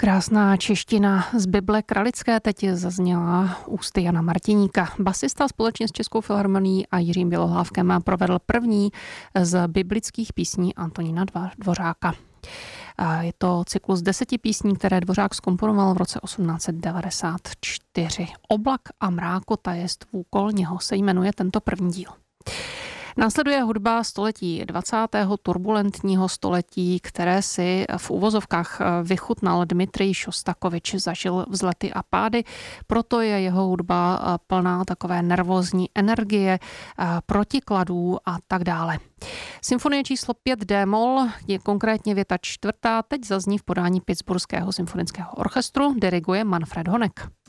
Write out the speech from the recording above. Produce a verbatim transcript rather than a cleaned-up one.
Krásná čeština z Bible Kralické teď zazněla ústy Jana Martiníka. Basista společně s Českou filharmonií a Jiřím Bělohlávkem provedl první z biblických písní Antonína Dvořáka. Je to cyklus deseti písní, které Dvořák zkomponoval v roce osmnáct set devadesát čtyři. Oblak a mrákota jest úkol něho se jmenuje tento první díl. Následuje hudba století dvacátého turbulentního století, které si v uvozovkách vychutnal Dmitrij Šostakovič, zažil vzlety a pády, proto je jeho hudba plná takové nervózní energie, protikladů a tak dále. Symfonie číslo pět D-moll, je konkrétně věta čtvrtá, teď zazní v podání Pittsburghského symfonického orchestru, diriguje Manfred Honeck.